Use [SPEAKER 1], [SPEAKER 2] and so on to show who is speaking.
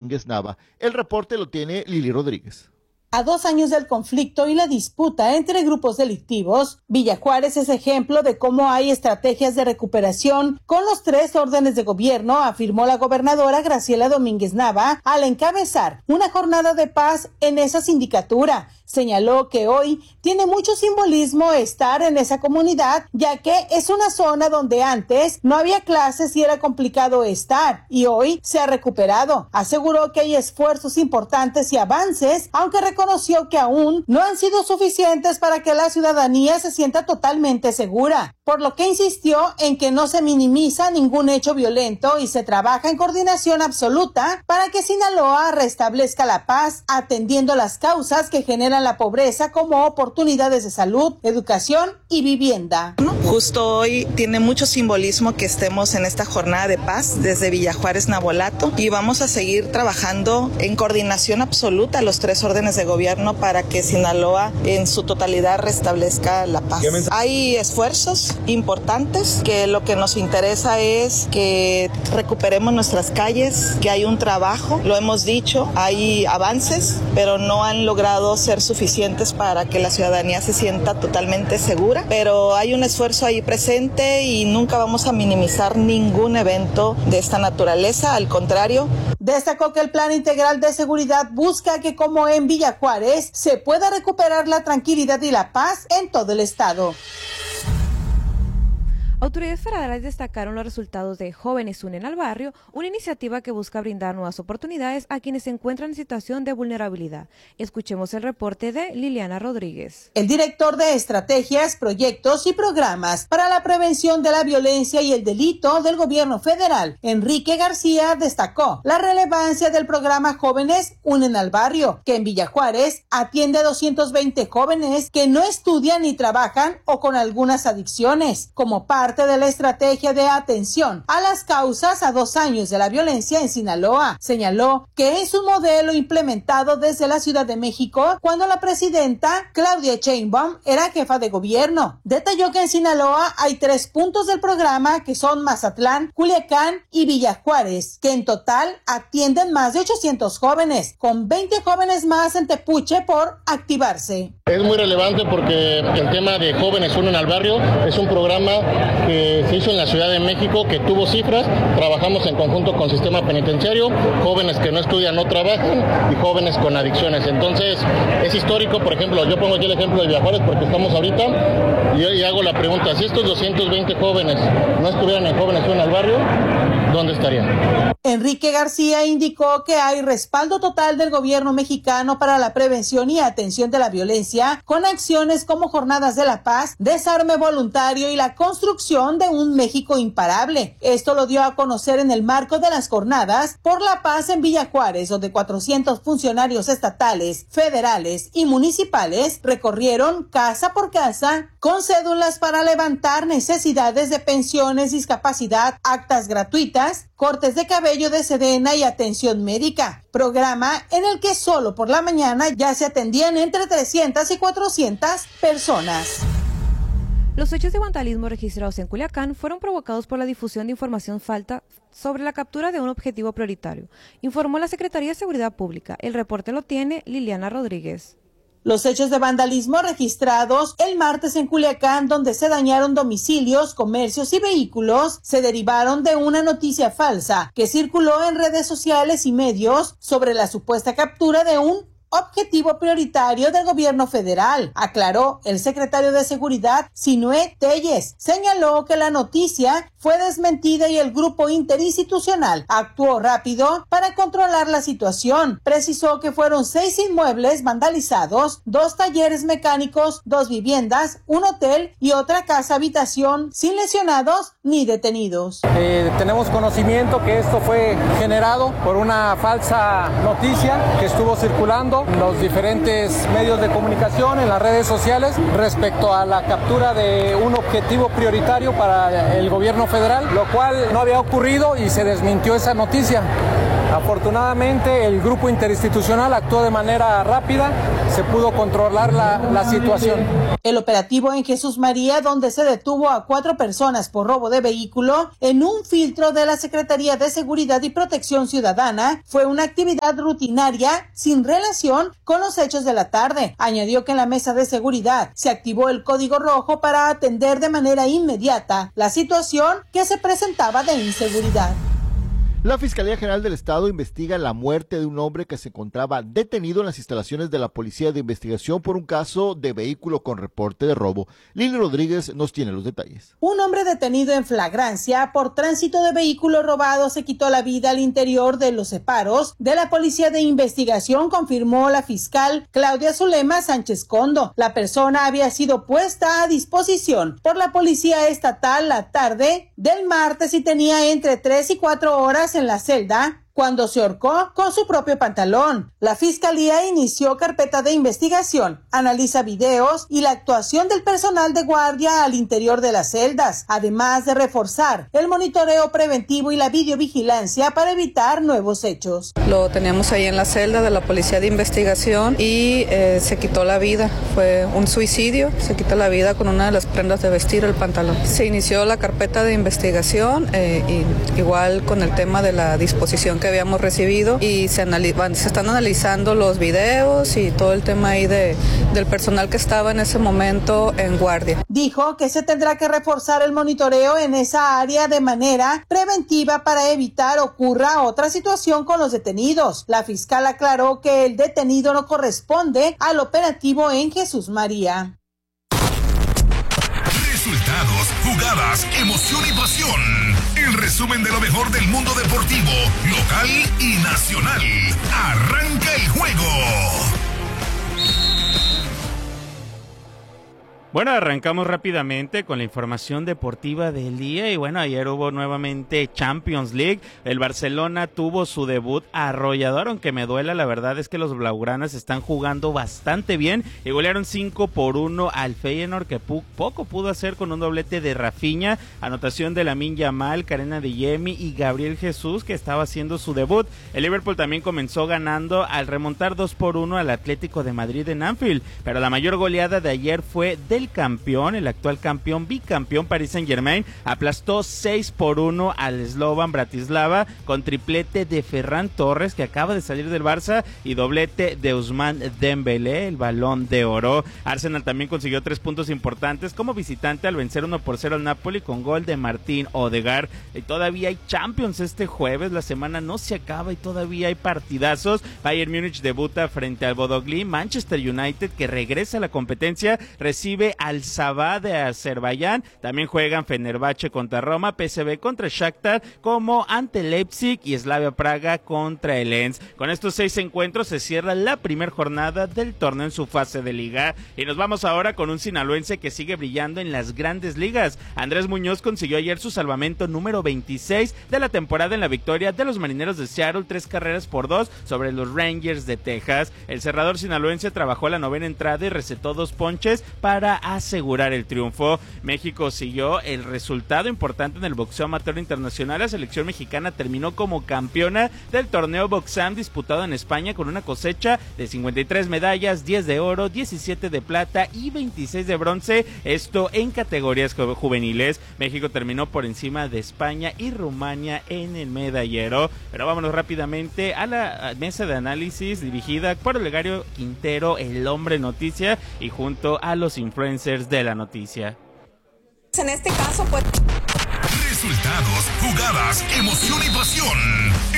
[SPEAKER 1] Domínguez Nava. El reporte lo tiene Lili Rodríguez.
[SPEAKER 2] A 2 años del conflicto y la disputa entre grupos delictivos, Villa Juárez es ejemplo de cómo hay estrategias de recuperación con los 3 órdenes de gobierno, afirmó la gobernadora Graciela Domínguez Nava al encabezar una jornada de paz en esa sindicatura. Señaló que hoy tiene mucho simbolismo estar en esa comunidad, ya que es una zona donde antes no había clases y era complicado estar, y hoy se ha recuperado. Aseguró que hay esfuerzos importantes y avances, aunque reconoció que aún no han sido suficientes para que la ciudadanía se sienta totalmente segura, por lo que insistió en que no se minimiza ningún hecho violento y se trabaja en coordinación absoluta para que Sinaloa restablezca la paz, atendiendo las causas que generan la pobreza como oportunidades de salud, educación y vivienda.
[SPEAKER 3] Justo hoy tiene mucho simbolismo que estemos en esta jornada de paz desde Villa Juárez, Navolato, y vamos a seguir trabajando en coordinación absoluta los 3 órdenes de gobierno para que Sinaloa en su totalidad restablezca la paz. Hay esfuerzos importantes que lo que nos interesa es que recuperemos nuestras calles, que hay un trabajo, lo hemos dicho, hay avances, pero no han logrado ser suficientes para que la ciudadanía se sienta totalmente segura, pero hay un esfuerzo ahí presente y nunca vamos a minimizar ningún evento de esta naturaleza, al contrario.
[SPEAKER 2] Destacó que el Plan Integral de Seguridad busca que, como en Villa Juárez, se pueda recuperar la tranquilidad y la paz en todo el estado.
[SPEAKER 4] Autoridades federales destacaron los resultados de Jóvenes Unen al Barrio, una iniciativa que busca brindar nuevas oportunidades a quienes se encuentran en situación de vulnerabilidad. Escuchemos el reporte de Liliana Rodríguez.
[SPEAKER 2] El director de Estrategias, Proyectos y Programas para la Prevención de la Violencia y el Delito del Gobierno Federal, Enrique García, destacó la relevancia del programa Jóvenes Unen al Barrio, que en Villa Juárez atiende a 220 jóvenes que no estudian ni trabajan o con algunas adicciones, como parte de la estrategia de atención a las causas a 2 años de la violencia en Sinaloa. Señaló que es un modelo implementado desde la Ciudad de México cuando la presidenta Claudia Sheinbaum era jefa de gobierno. Detalló que en Sinaloa hay 3 puntos del programa que son Mazatlán, Culiacán y Villa Juárez, que en total atienden más de 800 jóvenes, con 20 jóvenes más en Tepuche por activarse.
[SPEAKER 5] Es muy relevante porque el tema de Jóvenes Unen al Barrio es un programa que se hizo en la Ciudad de México, que tuvo cifras. Trabajamos en conjunto con Sistema Penitenciario, jóvenes que no estudian, no trabajan y jóvenes con adicciones. Entonces es histórico. Por ejemplo, yo pongo aquí el ejemplo de Villa Juárez porque estamos ahorita y hago la pregunta: si estos 220 jóvenes no estuvieran en Jóvenes Unen al Barrio, ¿dónde estarían?
[SPEAKER 2] Enrique García indicó que hay respaldo total del gobierno mexicano para la prevención y atención de la violencia, con acciones como Jornadas de la Paz, Desarme Voluntario y la construcción de un México imparable. Esto lo dio a conocer en el marco de las Jornadas por la Paz en Villa Juárez, donde 400 funcionarios estatales, federales y municipales recorrieron casa por casa con cédulas para levantar necesidades de pensiones, discapacidad, actas gratuitas, cortes de cabello de Sedena y atención médica, programa en el que solo por la mañana ya se atendían entre 300 y 400 personas.
[SPEAKER 4] Los hechos de vandalismo registrados en Culiacán fueron provocados por la difusión de información falsa sobre la captura de un objetivo prioritario, informó la Secretaría de Seguridad Pública. El reporte lo tiene Liliana Rodríguez.
[SPEAKER 2] Los hechos de vandalismo registrados el martes en Culiacán, donde se dañaron domicilios, comercios y vehículos, se derivaron de una noticia falsa que circuló en redes sociales y medios sobre la supuesta captura de un objetivo prioritario del gobierno federal, aclaró el secretario de Seguridad, Sinué Telles. Señaló que la noticia fue desmentida y el grupo interinstitucional actuó rápido para controlar la situación. Precisó que fueron 6 inmuebles vandalizados, 2 talleres mecánicos, 2 viviendas, un hotel y otra casa habitación, sin lesionados ni detenidos.
[SPEAKER 6] Tenemos conocimiento que esto fue generado por una falsa noticia que estuvo circulando en los diferentes medios de comunicación, en las redes sociales, respecto a la captura de un objetivo prioritario para el gobierno federal, lo cual no había ocurrido y se desmintió esa noticia. Afortunadamente el grupo interinstitucional actuó de manera rápida, se pudo controlar la situación.
[SPEAKER 2] El operativo en Jesús María, donde se detuvo a 4 personas por robo de vehículo en un filtro de la Secretaría de Seguridad y Protección Ciudadana, fue una actividad rutinaria sin relación con los hechos de la tarde. Añadió que en la mesa de seguridad se activó el código rojo para atender de manera inmediata la situación que se presentaba de inseguridad.
[SPEAKER 1] La Fiscalía General del Estado investiga la muerte de un hombre que se encontraba detenido en las instalaciones de la Policía de Investigación por un caso de vehículo con reporte de robo. Lili Rodríguez nos tiene los detalles.
[SPEAKER 2] Un hombre detenido en flagrancia por tránsito de vehículo robado se quitó la vida al interior de los separos de la Policía de Investigación, confirmó la fiscal Claudia Zulema Sánchez Condo. La persona había sido puesta a disposición por la Policía Estatal la tarde del martes y tenía entre 3 y 4 horas en la celda cuando se ahorcó con su propio pantalón. La Fiscalía inició carpeta de investigación, analiza videos y la actuación del personal de guardia al interior de las celdas, además de reforzar el monitoreo preventivo y la videovigilancia para evitar nuevos hechos.
[SPEAKER 7] Lo teníamos ahí en la celda de la Policía de Investigación y se quitó la vida. Fue un suicidio, se quita la vida con una de las prendas de vestir, el pantalón. Se inició la carpeta de investigación, igual con el tema de la disposición que habíamos recibido, y se están analizando los videos y todo el tema ahí del personal que estaba en ese momento en guardia.
[SPEAKER 2] Dijo que se tendrá que reforzar el monitoreo en esa área de manera preventiva para evitar ocurra otra situación con los detenidos. La fiscal aclaró que el detenido no corresponde al operativo en Jesús María.
[SPEAKER 8] Resultados, jugadas, emoción y pasión. El resumen de lo mejor del mundo deportivo, local y nacional. Arranca el juego.
[SPEAKER 9] Bueno, arrancamos rápidamente con la información deportiva del día y bueno, ayer hubo nuevamente Champions League. El Barcelona tuvo su debut arrollador, aunque me duela, la verdad es que los blaugranas están jugando bastante bien y golearon 5-1 al Feyenoord, que poco pudo hacer con un doblete de Rafinha, anotación de Lamine Yamal, Karim Adeyemi y Gabriel Jesús, que estaba haciendo su debut. El Liverpool también comenzó ganando al remontar 2-1 al Atlético de Madrid en Anfield, pero la mayor goleada de ayer fue del campeón, el actual campeón, bicampeón Paris Saint-Germain, aplastó 6-1 al Slovan Bratislava con triplete de Ferran Torres, que acaba de salir del Barça, y doblete de Ousmane Dembélé, el Balón de Oro. Arsenal también consiguió 3 puntos importantes como visitante al vencer 1-0 al Napoli con gol de Martín Odegaard. Y todavía hay Champions este jueves, la semana no se acaba y todavía hay partidazos. Bayern Múnich debuta frente al Bodo Glimt, Manchester United, que regresa a la competencia, recibe al Sabah de Azerbaiyán, también juegan Fenerbahce contra Roma, PSV contra Shakhtar, como ante Leipzig y Slavia Praga contra el Lens. Con estos 6 encuentros se cierra la primera jornada del torneo en su fase de liga y nos vamos ahora con un sinaloense que sigue brillando en las grandes ligas. Andrés Muñoz consiguió ayer su salvamento número 26 de la temporada en la victoria de los Marineros de Seattle, 3-2 sobre los Rangers de Texas. El cerrador sinaloense trabajó la novena entrada y recetó 2 ponches para asegurar el triunfo. México siguió el resultado importante en el boxeo amateur internacional. La selección mexicana terminó como campeona del torneo Boxam disputado en España con una cosecha de 53 medallas, 10 de oro, 17 de plata y 26 de bronce, esto en categorías juveniles. México terminó por encima de España y Rumania en el medallero. Pero vámonos rápidamente a la mesa de análisis dirigida por Olegario Quintero, el hombre noticia, y junto a los influencers de la noticia.
[SPEAKER 8] En este caso, pues... Resultados, jugadas, emoción y pasión.